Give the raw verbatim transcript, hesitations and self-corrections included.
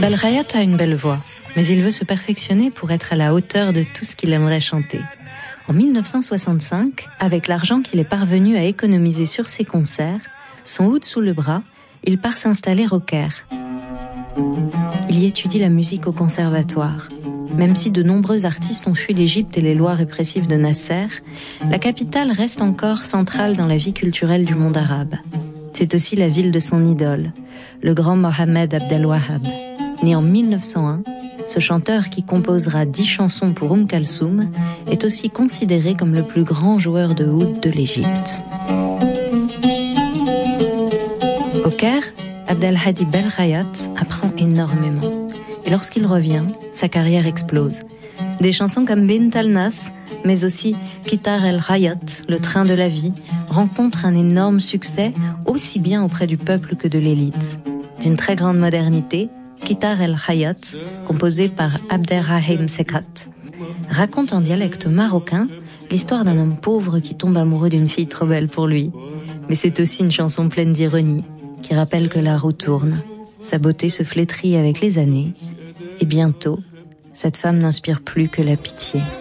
Belkhayat a une belle voix, mais il veut se perfectionner pour être à la hauteur de tout ce qu'il aimerait chanter. En mille neuf cent soixante-cinq, avec l'argent qu'il est parvenu à économiser sur ses concerts, son oud sous le bras, il part s'installer au Caire. Il y étudie la musique au conservatoire. Même si de nombreux artistes ont fui l'Égypte et les lois répressives de Nasser, la capitale reste encore centrale dans la vie culturelle du monde arabe. C'est aussi la ville de son idole, le grand Mohamed Abdel Wahab. Né en mille neuf cent un, ce chanteur qui composera dix chansons pour Oum Kalsoum est aussi considéré comme le plus grand joueur de oud de l'Égypte. Au Caire, Abdelhadi Belkhayat apprend énormément. Et lorsqu'il revient, sa carrière explose. Des chansons comme Bint al-Nas, mais aussi Qitar el-Hayat, le train de la vie, rencontrent un énorme succès, aussi bien auprès du peuple que de l'élite. D'une très grande modernité, Qitar el-Hayat, composé par Abderrahim Sekat, raconte en dialecte marocain l'histoire d'un homme pauvre qui tombe amoureux d'une fille trop belle pour lui. Mais c'est aussi une chanson pleine d'ironie, qui rappelle que la roue tourne, sa beauté se flétrit avec les années, et bientôt, cette femme n'inspire plus que la pitié.